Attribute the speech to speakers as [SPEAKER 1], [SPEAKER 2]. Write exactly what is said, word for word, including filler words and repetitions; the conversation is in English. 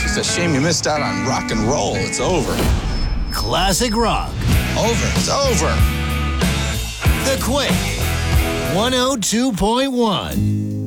[SPEAKER 1] It's a shame you missed out on rock and roll. It's over.
[SPEAKER 2] Classic rock.
[SPEAKER 1] Over. It's over.
[SPEAKER 2] The Quake. one oh two point one.